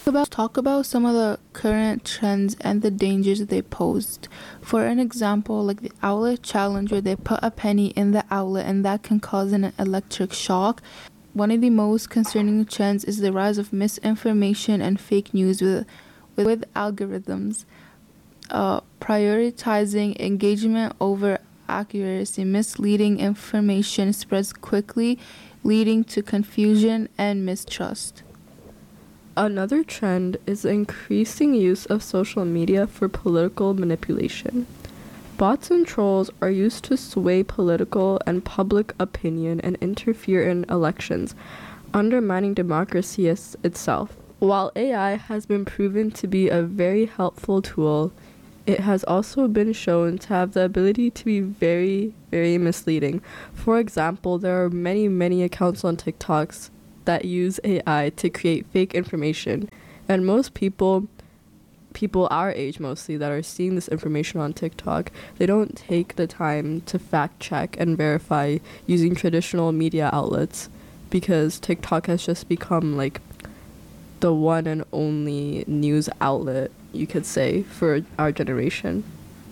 talk about some of the current trends and the dangers they posed. For an example, like the outlet challenge, where they put a penny in the outlet and that can cause an electric shock. One of the most concerning trends is the rise of misinformation and fake news with algorithms prioritizing engagement over accuracy. Misleading information spreads quickly, leading to confusion and mistrust. Another trend is the increasing use of social media for political manipulation. Bots and trolls are used to sway political and public opinion and interfere in elections, undermining democracy itself. While AI has been proven to be a very helpful tool, it has also been shown to have the ability to be very, very misleading. For example, there are many, many accounts on TikToks that use AI to create fake information, and most people our age mostly that are seeing this information on TikTok, they don't take the time to fact check and verify using traditional media outlets, because TikTok has just become like the one and only news outlet, you could say, for our generation.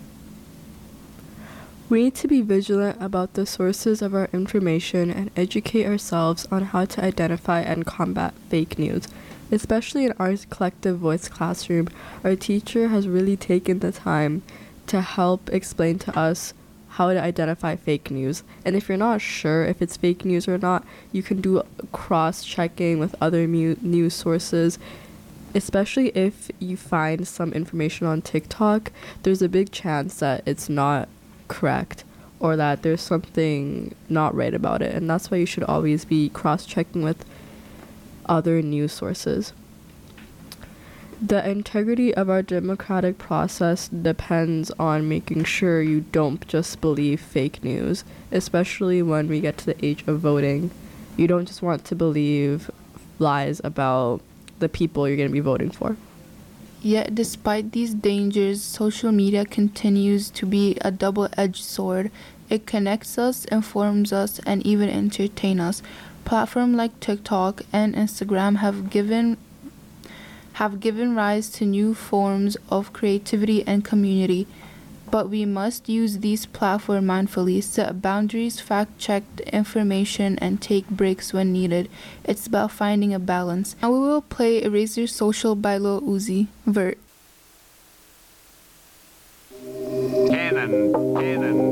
We need to be vigilant about the sources of our information and educate ourselves on how to identify and combat fake news. Especially in our collective voice classroom, our teacher has really taken the time to help explain to us how to identify fake news. And if you're not sure if it's fake news or not, you can do cross-checking with other news sources. Especially if you find some information on TikTok, there's a big chance that it's not correct or that there's something not right about it. And that's why you should always be cross-checking with other news sources. The integrity of our democratic process depends on making sure you don't just believe fake news, especially when we get to the age of voting. You don't just want to believe lies about the people you're going to be voting for. Yet, despite these dangers, social media continues to be a double-edged sword. It connects us, informs us, and even entertains us. Platforms like TikTok and Instagram have given rise to new forms of creativity and community. But we must use these platforms mindfully, set boundaries, fact-check the information, and take breaks when needed. It's about finding a balance. Now we will play Erase Your Social by Lil Uzi Vert. Cannon.